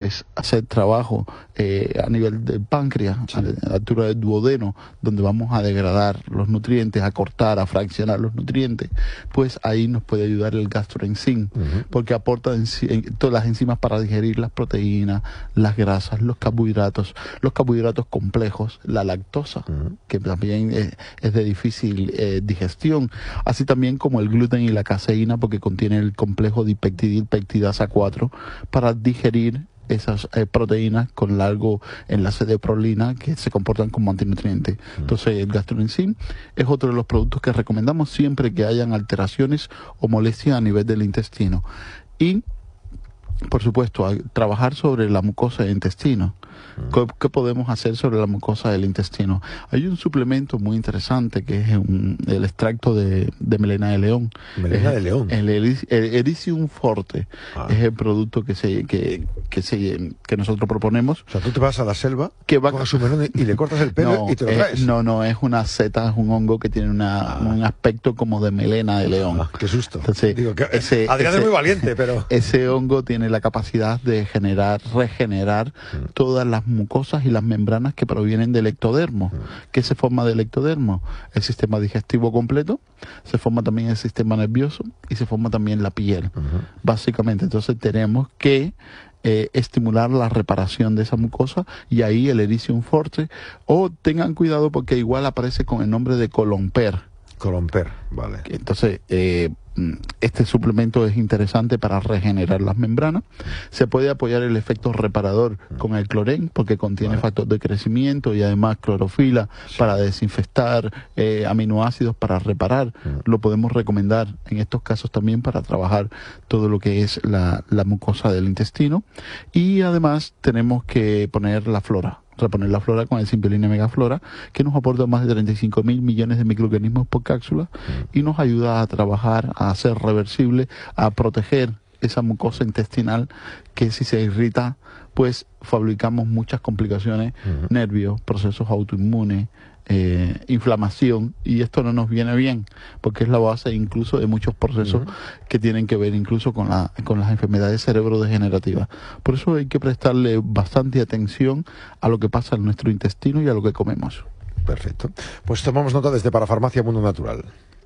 pues hacer trabajo a nivel del páncreas, a la altura del duodeno, donde vamos a degradar los nutrientes, a cortar, a fraccionar los nutrientes, pues ahí nos puede ayudar el gastroenzim, porque aporta todas las enzimas para digerir las proteínas, las grasas, los carbohidratos complejos, la lactosa, que también es de difícil digestión, así también como el gluten y la caseína, porque contiene el complejo dipeptidil peptidasa 4 para digerir esas proteínas con largo enlace de prolina que se comportan como antinutrientes. Entonces el gastroenzim es otro de los productos que recomendamos siempre que hayan alteraciones o molestias a nivel del intestino. Y, por supuesto, trabajar sobre la mucosa del intestino. ¿Qué podemos hacer sobre la mucosa del intestino? Hay un suplemento muy interesante que es el extracto de melena de león. ¿Melena de león? El Ericium Forte. Es el producto que nosotros proponemos. O sea, tú te vas a la selva, coges su melón y le cortas el pelo y te lo traes. No, es una seta, es un hongo que tiene un aspecto como de melena de león. Qué susto. Entonces, digo, Adrián es muy valiente, pero... Ese hongo tiene la capacidad de regenerar todas las mucosas y las membranas que provienen del ectodermo. ¿Qué se forma del ectodermo? El sistema digestivo completo, se forma también el sistema nervioso y se forma también la piel. Básicamente, entonces tenemos que estimular la reparación de esa mucosa, y ahí el Ericium Forte, o tengan cuidado porque igual aparece con el nombre de Colomper. Colomper, vale. Entonces, este suplemento es interesante para regenerar las membranas. Se puede apoyar el efecto reparador con el clorén, porque contiene factor de crecimiento y además clorofila para desinfectar, aminoácidos para reparar. Lo podemos recomendar en estos casos también para trabajar todo lo que es la mucosa del intestino. Y además tenemos que poner la flora. Reponer la flora con el Simpelina Megaflora, que nos aporta más de 35.000 millones de microorganismos por cápsula y nos ayuda a trabajar, a hacer reversible, a proteger esa mucosa intestinal que si se irrita, pues fabricamos muchas complicaciones, nervios, procesos autoinmunes, inflamación, y esto no nos viene bien porque es la base incluso de muchos procesos que tienen que ver incluso con las enfermedades cerebrodegenerativas. Por eso hay que prestarle bastante atención a lo que pasa en nuestro intestino y a lo que comemos. Perfecto. Pues tomamos nota desde Parafarmacia Mundo Natural.